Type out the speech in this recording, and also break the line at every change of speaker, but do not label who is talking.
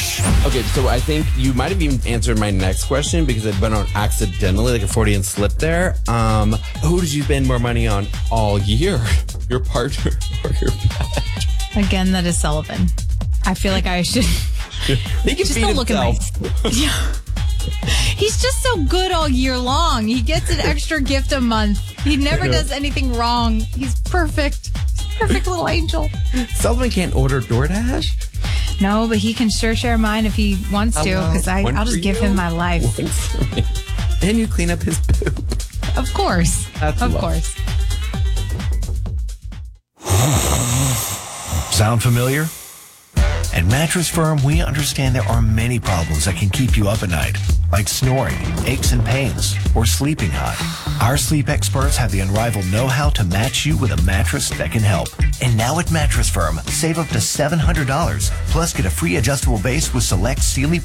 Okay, so I think you might have even answered my next question because it went on accidentally, like a Freudian slip there. Who did you spend more money on all year? Your partner or your pet?
Again, that is Sullivan. I feel like I should...
He can
Just
feed
don't look at
himself.
my... Yeah. He's just so good all year long. He gets an extra gift a month. He never does anything wrong. He's perfect. Perfect little angel.
Sullivan can't order DoorDash?
No, but he can sure share mine if he wants to, because
One
I'll
for
just give
you,
him my life.
one for me. And you clean up his poop.
Of course.
That's
of
love.
course.
Sound familiar? At Mattress Firm, we understand there are many problems that can keep you up at night, like snoring, aches and pains, or sleeping hot. Our sleep experts have the unrivaled know-how to match you with a mattress that can help. And now at Mattress Firm, save up to $700, plus get a free adjustable base with select Sealy